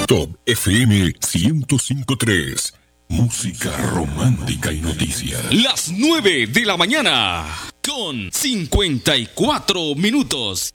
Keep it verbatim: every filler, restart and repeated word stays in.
Top F M ciento cinco punto tres. Música romántica y noticias. Las nueve de la mañana con cincuenta y cuatro minutos.